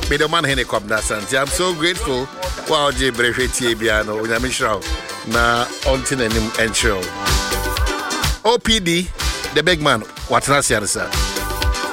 Middleman Hene Kwabna Santi. I'm so grateful. Wow, J. Brefeti Biano, Yamishrao, na Ontin and Show. OPD, the big man, what's not sir?